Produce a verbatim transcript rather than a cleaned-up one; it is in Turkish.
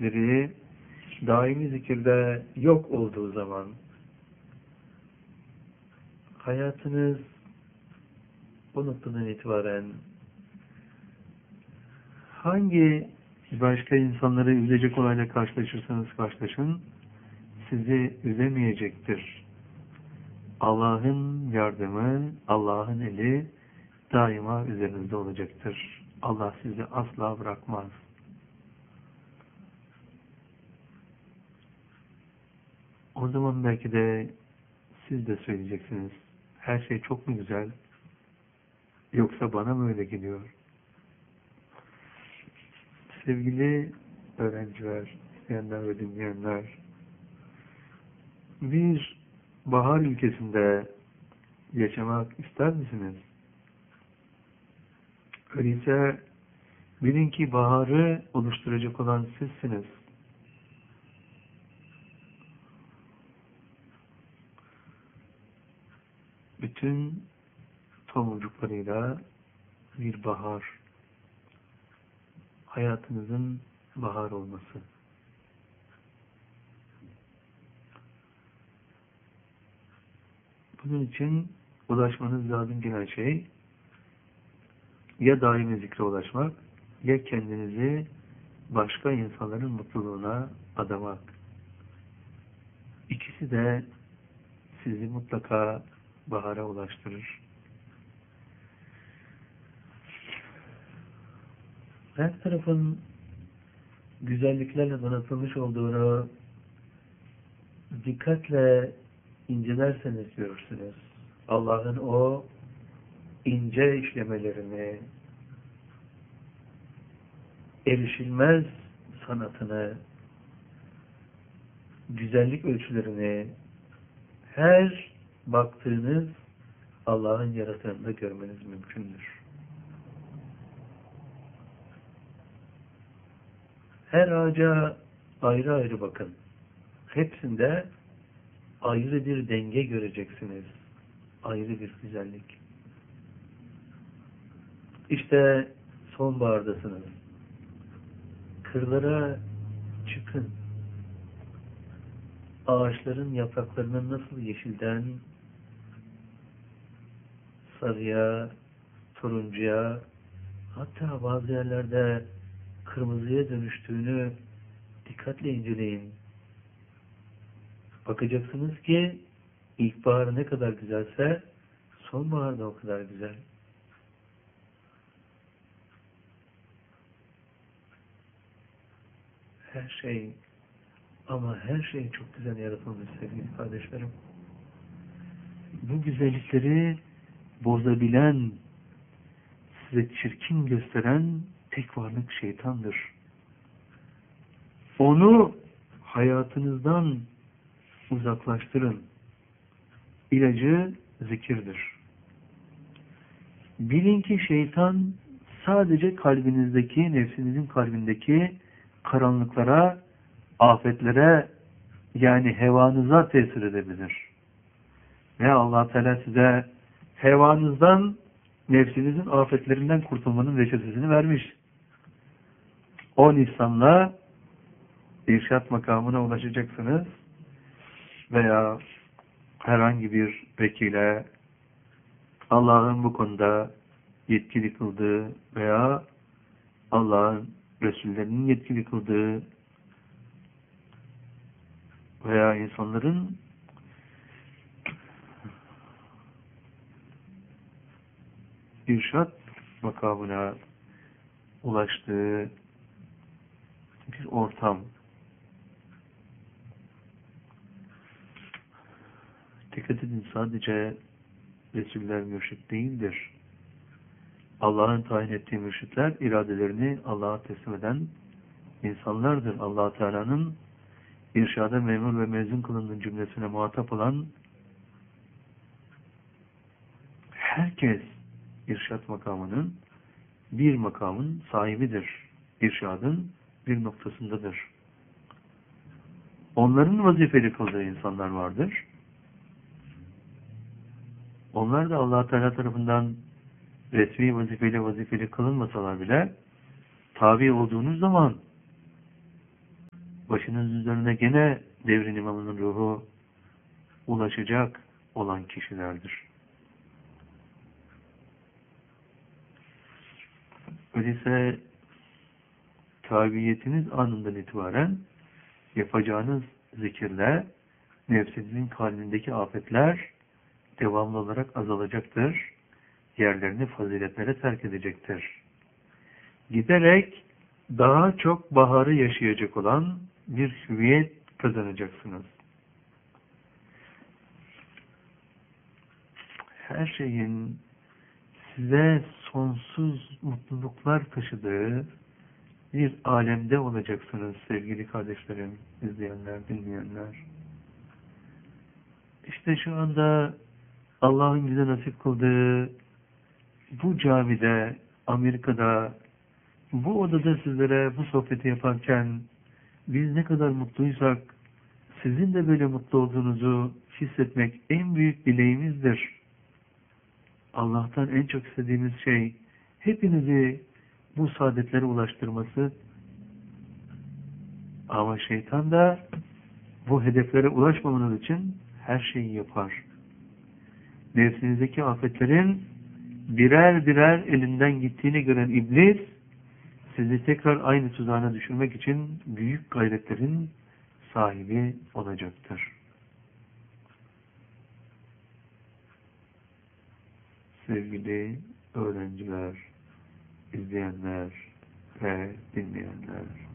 güzellikleri daimi zikirde yok olduğu zaman hayatınız bu noktadan itibaren hangi başka insanları üzecek olayla karşılaşırsanız karşılaşın, sizi üzemeyecektir. Allah'ın yardımı, Allah'ın eli daima üzerinizde olacaktır. Allah sizi asla bırakmaz. O zaman belki de siz de söyleyeceksiniz. Her şey çok mu güzel? Yoksa bana mı öyle geliyor? Sevgili öğrenciler, isteyenler ve dinleyenler, bir bahar ülkesinde yaşamak ister misiniz? Öyleyse bilin ki baharı oluşturacak olan sizsiniz. Bütün tomurcuklarıyla bir bahar, hayatınızın bahar olması. Bunun için ulaşmanız lazım gelen şey, ya daimi zikre ulaşmak, ya kendinizi başka insanların mutluluğuna adamak. İkisi de sizi mutlaka bahara ulaştırır. Her tarafın güzelliklerle donatılmış olduğunu dikkatle incelerseniz görürsünüz. Allah'ın o ince işlemelerini, erişilmez sanatını, güzellik ölçülerini her baktığınız Allah'ın yaratığında görmeniz mümkündür. Her ağaca ayrı ayrı bakın. Hepsinde ayrı bir denge göreceksiniz. Ayrı bir güzellik. İşte sonbahardasınız. Kırlara çıkın. Ağaçların yapraklarının nasıl yeşilden sarıya, turuncuya, hatta bazı yerlerde kırmızıya dönüştüğünü dikkatle inceleyin. Bakacaksınız ki ilkbahar ne kadar güzelse sonbahar da o kadar güzel. Her şey, ama her şey çok güzel yaratılmış sevgili kardeşlerim. Bu güzellikleri bozabilen, size çirkin gösteren tek varlık şeytandır. Onu hayatınızdan uzaklaştırın. İlacı zikirdir. Bilin ki şeytan sadece kalbinizdeki, nefsinizin kalbindeki karanlıklara, afetlere, yani hevanıza tesir edebilir. Ve Allah Teala size hevanızdan, nefsinizin afetlerinden kurtulmanın reçetesini vermiş. O Nisan'la irşat makamına ulaşacaksınız veya herhangi bir vekile Allah'ın bu konuda yetkili kıldığı veya Allah'ın Resullerinin yetkili kıldığı veya insanların irşat makamına ulaştığı bir ortam. Dikkat edin, sadece Resuller mürşit değildir. Allah'ın tayin ettiği mürşitler iradelerini Allah'a teslim eden insanlardır. Allah Teala'nın irşada memur ve mezun kılındığı cümlesine muhatap olan herkes irşat makamının bir makamın sahibidir. İrşadın bir noktasındadır. Onların vazifeli kıldığı insanlar vardır. Onlar da Allah Teala tarafından resmi vazifeli vazifeli kılınmasalar bile tabi olduğunuz zaman başınız üzerine gene devrin imamının ruhu ulaşacak olan kişilerdir. Öyleyse tabiyetiniz anından itibaren yapacağınız zikirle nefsinizin kalbindeki afetler devamlı olarak azalacaktır. Yerlerini faziletlere terk edecektir. Giderek daha çok baharı yaşayacak olan bir hüviyet kazanacaksınız. Her şeyin size sonsuz mutluluklar taşıdığı bir alemde olacaksınız sevgili kardeşlerim, izleyenler, dinleyenler. İşte şu anda Allah'ın bize nasip kıldığı bu camide, Amerika'da, bu odada sizlere bu sohbeti yaparken biz ne kadar mutluysak sizin de böyle mutlu olduğunuzu hissetmek en büyük dileğimizdir. Allah'tan en çok istediğimiz şey hepinizi bu saadetlere ulaştırması. Ama şeytan da bu hedeflere ulaşmamanız için her şeyi yapar. Nefsinizdeki afetlerin birer birer elinden gittiğini gören iblis sizi tekrar aynı tuzağına düşürmek için büyük gayretlerin sahibi olacaktır. Sevgili öğrenciler, izleyenler ve dinleyenler,